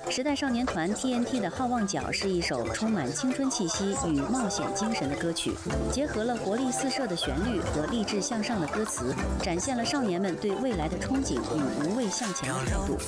时代少年团 TNT 的《好望角》是一首充满青春气息与冒险精神的歌曲，结合了活力四射的旋律和励志向上的歌词，展现了少年们对未来的憧憬与无畏向前的态度。